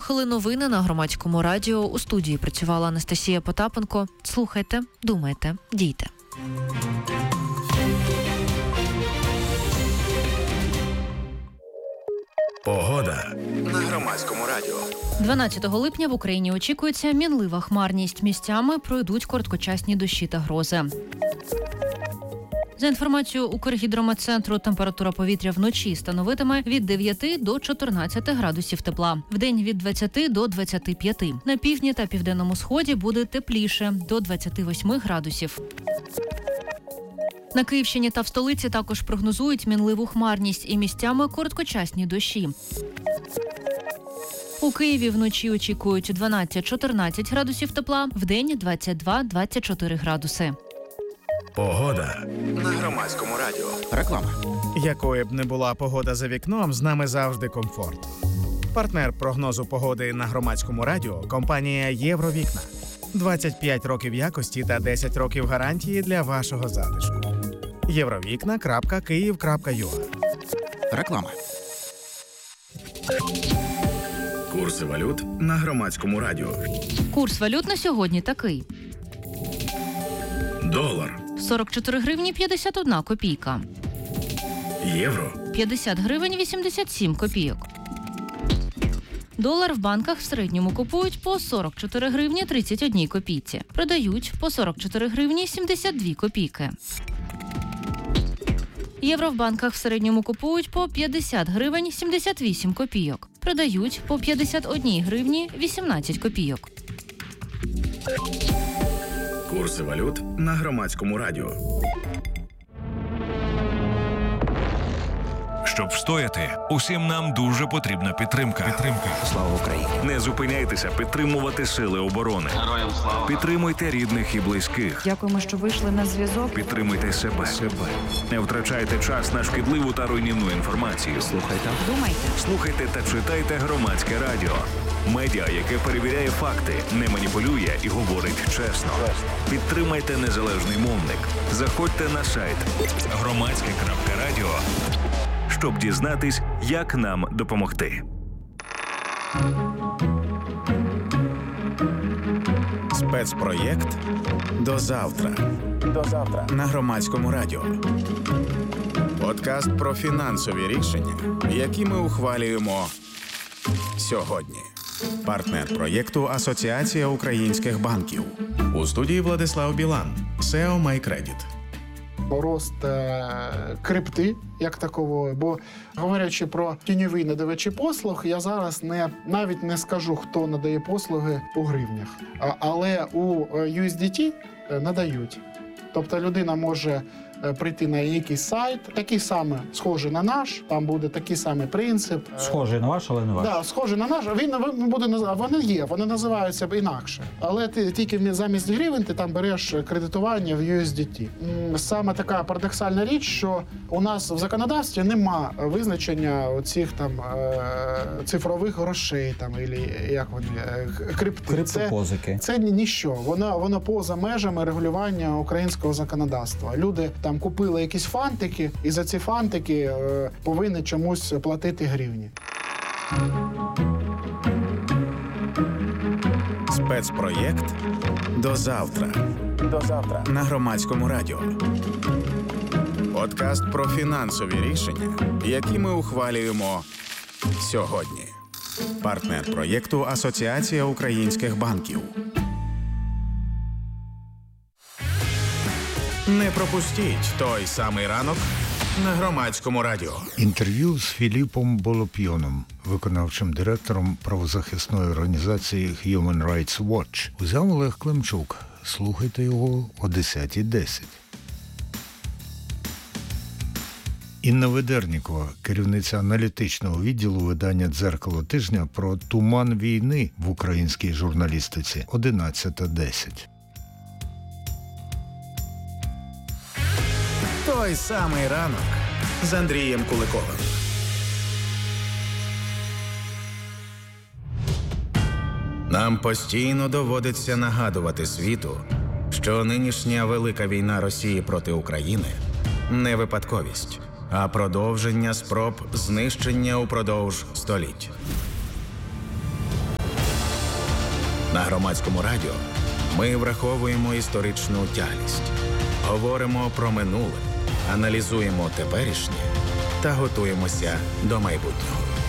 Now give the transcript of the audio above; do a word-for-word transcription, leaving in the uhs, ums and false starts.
Слухали новини на Громадському радіо. У студії працювала Анастасія Потапенко. Слухайте, думайте, дійте. Погода на Громадському радіо. дванадцятого липня в Україні очікується мінлива хмарність. Місцями пройдуть короткочасні дощі та грози. За інформацією Укргідрометцентру, температура повітря вночі становитиме від дев'яти до чотирнадцяти градусів тепла. Вдень від двадцяти до двадцяти п'яти. На півдні та південному сході буде тепліше – до двадцяти восьми градусів. На Київщині та в столиці також прогнозують мінливу хмарність і місцями короткочасні дощі. У Києві вночі очікують дванадцять-чотирнадцять градусів тепла, вдень двадцять два - двадцять чотири градуси. Погода на Громадському радіо. Реклама. Якою б не була погода за вікном, з нами завжди комфорт. Партнер прогнозу погоди на Громадському радіо – компанія «Євровікна». двадцять п'ять років якості та десять років гарантії для вашого затишку. євровікна крапка київ крапка ю а. Реклама. Курси валют на Громадському радіо. Курс валют на сьогодні такий. Долар. сорок чотири гривні п'ятдесят одна копійка. Євро. п'ятдесят гривень вісімдесят сім копійок. Долар в банках в середньому купують по сорок чотири гривні тридцять одна копійці. Продають по сорок чотири гривні сімдесят дві копійки. Євро в банках в середньому купують по п'ятдесят гривень сімдесят вісім копійок. Продають по п'ятдесят одна гривні вісімнадцять копійок. Курси валют на Громадському радіо. Щоб встояти, усім нам дуже потрібна підтримка. Підтримка. Слава Україні. Не зупиняйтеся підтримувати сили оборони. Героям слава. Підтримуйте рідних і близьких. Дякуємо, що вийшли на зв'язок. Підтримуйте себе. себе. Не втрачайте час на шкідливу та руйнівну інформацію. Слухайте. Думайте. Слухайте та читайте Громадське радіо. Медіа, яке перевіряє факти, не маніпулює і говорить чесно. Підтримайте незалежний мовник. Заходьте на сайт громадське крапка радіо, щоб дізнатись, як нам допомогти. Спецпроєкт «До завтра». До завтра на Громадському радіо. Подкаст про фінансові рішення, які ми ухвалюємо сьогодні. Партнер проєкту «Асоціація українських банків». У студії Владислав Білан, сео MyCredit. Рост е, крипти як такової, бо говорячи про тіньові надавачі послуг, я зараз не навіть не скажу, хто надає послуги у гривнях, а, але у ю ес ді ті надають. Тобто людина може прийти на якийсь сайт, такий самий, схожий на наш, там буде такий самий принцип. Схожий на ваш, але не ваш. Так, да, схожий на наш, він буде називати, вони є, вони називаються інакше. Але ти тільки замість гривень ти там береш кредитування в ю ес ді ті. Саме така парадоксальна річ, що у нас в законодавстві нема визначення цих там цифрових грошей, там, або як вони, крипти. Криптопозики. Це, це ніщо, воно, воно поза межами регулювання українського законодавства. Люди там купили якісь фантики, і за ці фантики е, повинні чомусь платити гривні. Спецпроєкт «До завтра». До завтра на Громадському радіо. Подкаст про фінансові рішення, які ми ухвалюємо сьогодні. Партнер проєкту «Асоціація українських банків». Не пропустіть той самий ранок на Громадському радіо. Інтерв'ю з Філіпом Болопйоном, виконавчим директором правозахисної організації Human Rights Watch, узяв Олег Климчук. Слухайте його о десята десять. Інна Ведернікова, керівниця аналітичного відділу видання «Дзеркало тижня» про туман війни в українській журналістиці одинадцята десять. Той самий ранок з Андрієм Куликовим. Нам постійно доводиться нагадувати світу, що нинішня велика війна Росії проти України не випадковість, а продовження спроб знищення упродовж століть. На Громадському радіо ми враховуємо історичну тяглість, говоримо про минуле, аналізуємо теперішнє та готуємося до майбутнього.